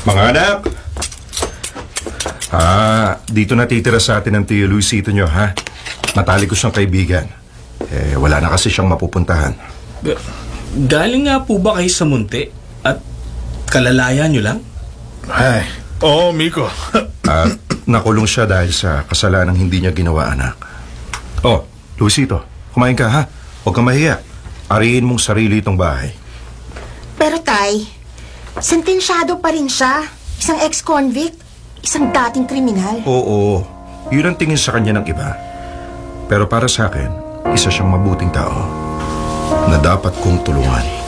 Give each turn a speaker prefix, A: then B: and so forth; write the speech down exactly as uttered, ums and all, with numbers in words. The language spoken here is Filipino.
A: Mga anak! Ah, dito natitira sa atin ang Tio Luisito nyo, ha? Matalik ko siyang kaibigan. Eh, wala na kasi siyang mapupuntahan.
B: G- galing nga po ba kayo sa munti? At kalalayan nyo lang?
C: Ay, oo, Miko.
A: At nakulong siya dahil sa kasalanang hindi niya ginawa, anak. Oh, Luisito, kumain ka, ha? Huwag kang mahiya. Ariin mong sarili itong bahay.
D: Pero tay, sentensyado pa rin siya. Isang ex-convict, isang dating kriminal.
A: Oo, yun ang tingin sa kanya ng iba. Pero para sa akin, isa siyang mabuting tao na dapat kong tulungan.